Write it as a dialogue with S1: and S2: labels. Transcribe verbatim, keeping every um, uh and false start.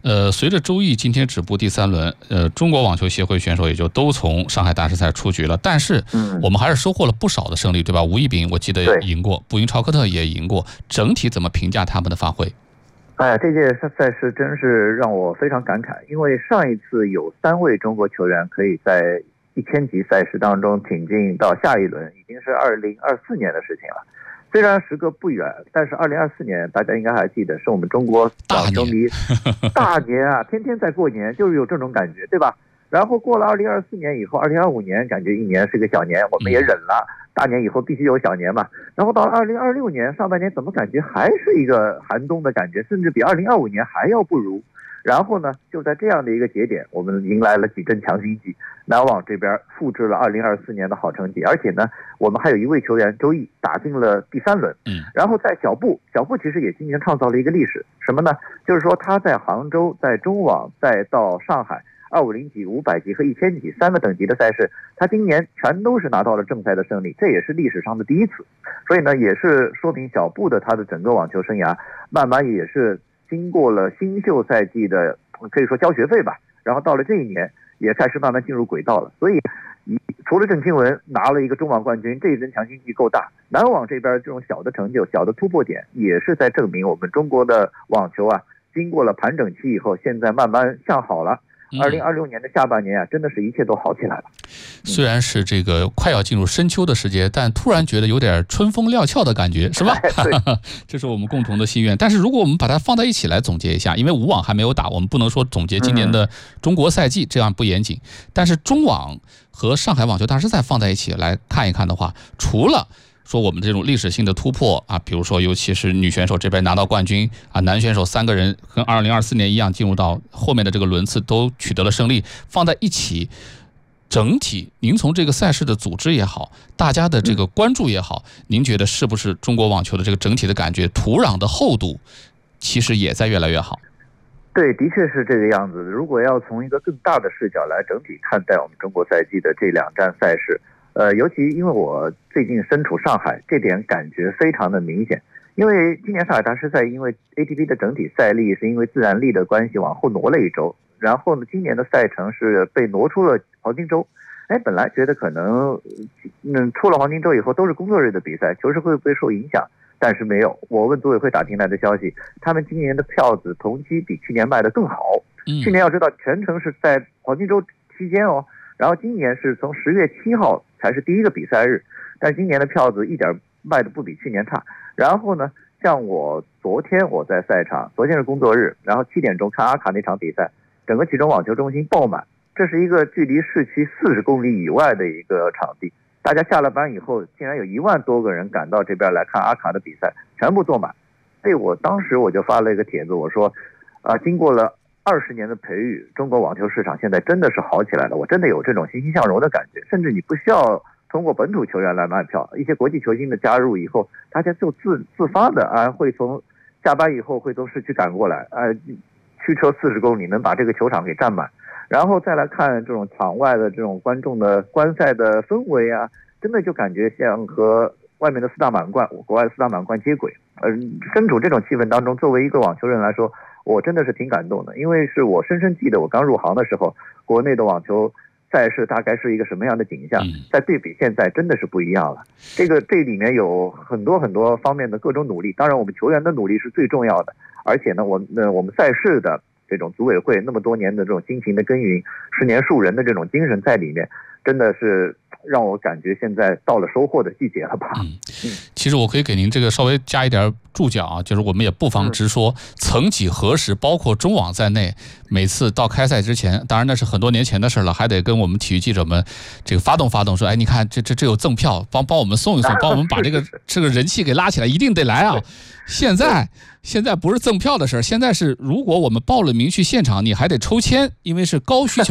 S1: 呃，随着周易今天止步第三轮，呃，中国网球协会选手也就都从上海大师赛出局了。但是，我们还是收获了不少的胜利，对吧？吴亦丙我记得赢过，布因朝科特也赢过。整体怎么评价他们的发挥？
S2: 哎，这届赛事真是让我非常感慨，因为上一次有三位中国球员可以在一千级赛事当中挺进到下一轮，已经是二零二四年的事情了。虽然时隔不远，但是二零二四年大家应该还记得，是我们中国网球迷大年啊，天天在过年，就是有这种感觉，对吧？然后过了二零二四年以后，二零二五年感觉一年是个小年，我们也忍了，大年以后必须有小年嘛。然后到了二零二六年上半年，怎么感觉还是一个寒冬的感觉，甚至比二零二五年还要不如。然后呢，就在这样的一个节点，我们迎来了几阵强心剂，南网这边复制了二零二四年的好成绩，而且呢，我们还有一位球员周易打进了第三轮。
S1: 嗯，
S2: 然后在小布，小布其实也今年创造了一个历史，什么呢？就是说他在杭州、在中网、再到上海二五零级、五百级和一千级三个等级的赛事，他今年全都是拿到了正赛的胜利，这也是历史上的第一次。所以呢，也是说明小布的他的整个网球生涯慢慢也是经过了新秀赛季的可以说交学费吧，然后到了这一年也开始慢慢进入轨道了。所以除了郑钦文拿了一个中网冠军，这一针强心剂够大。南网这边这种小的成就、小的突破点，也是在证明我们中国的网球啊，经过了盘整期以后，现在慢慢向好了。二零二六年的下半年啊，真的是一切都好起来了。
S1: 虽然是这个快要进入深秋的时节，但突然觉得有点春风料峭的感觉，是吧？这是我们共同的心愿。但是如果我们把它放在一起来总结一下，因为五网还没有打，我们不能说总结今年的中国赛季，这样不严谨。但是中网和上海网球大师赛放在一起来看一看的话，除了说我们这种历史性的突破啊，比如说尤其是女选手这边拿到冠军啊，男选手三个人跟二零二四年一样进入到后面的这个轮次都取得了胜利，放在一起，整体您从这个赛事的组织也好，大家的这个关注也好，您觉得是不是中国网球的这个整体的感觉土壤的厚度其实也在越来越好？
S2: 对，的确是这个样子。如果要从一个更大的视角来整体看待我们中国赛季的这两站赛事，呃，尤其因为我最近身处上海，这点感觉非常的明显。因为今年上海大师赛，因为 A T P 的整体赛历是因为自然力的关系往后挪了一周，然后呢，今年的赛程是被挪出了黄金周。哎，本来觉得可能，嗯，出了黄金周以后都是工作日的比赛，球市会不会受影响？但是没有。我问组委会打听来的消息，他们今年的票子同期比去年卖得更好。
S1: 嗯、
S2: 去年要知道全程是在黄金周期间哦。然后今年是从十月七号才是第一个比赛日，但是今年的票子一点卖的不比去年差。然后呢，像我昨天我在赛场，昨天是工作日，然后七点钟看阿卡那场比赛，整个其中网球中心爆满，这是一个距离市区四十公里以外的一个场地，大家下了班以后，竟然有一万多个人赶到这边来看阿卡的比赛，全部坐满。所以我当时我就发了一个帖子，我说，啊、呃，经过了二十年的培育，中国网球市场现在真的是好起来了，我真的有这种欣欣向荣的感觉。甚至你不需要通过本土球员来卖票，一些国际球星的加入以后，大家就自自发的啊，会从下班以后会从市区赶过来，啊，驱车四十公里能把这个球场给占满，然后再来看这种场外的这种观众的观赛的氛围啊，真的就感觉像和外面的四大满贯、国外的四大满贯接轨。呃，身处这种气氛当中，作为一个网球人来说，我真的是挺感动的，因为是我深深记得我刚入行的时候，国内的网球赛事大概是一个什么样的景象，在对比现在真的是不一样了。这个这里面有很多很多方面的各种努力，当然我们球员的努力是最重要的，而且呢，我呃我们赛事的这种组委会那么多年的这种辛勤的耕耘，十年树人的这种精神在里面，真的是让我感觉现在到了收获的季节了吧。
S1: 嗯，其实我可以给您这个稍微加一点注脚啊，就是我们也不妨直说，曾几何时，包括中网在内，每次到开赛之前，当然那是很多年前的事了，还得跟我们体育记者们这个发动发动，说，哎，你看这这这有赠票，帮帮我们送一送，帮我们把这个这个人气给拉起来，一定得来啊！现在现在不是赠票的事，现在是如果我们报了名去现场，你还得抽签，因为是高需求。